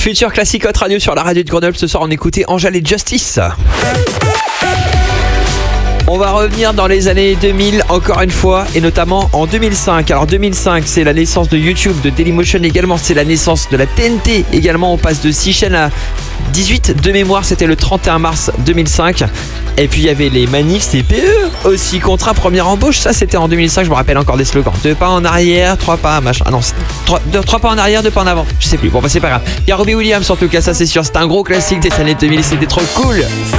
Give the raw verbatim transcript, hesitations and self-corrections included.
Futur Classique Hot Radio sur la radio de Grenoble. Ce soir, on écoutait Angèle et Justice. On va revenir dans les années deux mille encore une fois, et notamment en deux mille cinq. Alors deux mille cinq, c'est la naissance de YouTube, de Dailymotion également, c'est la naissance de la T N T également. On passe de six chaînes à dix-huit de mémoire, c'était le trente et un mars deux mille cinq. Et puis il y avait les manifs C P E aussi, contrat première embauche, ça c'était en deux mille cinq, je me rappelle encore des slogans. Deux pas en arrière, trois pas, machin. Ah non, trois, deux, trois pas en arrière, deux pas en avant. Je sais plus, bon bah c'est pas grave. Il y a Robbie Williams en tout cas, ça c'est sûr, c'est un gros classique des années deux mille, c'était trop cool.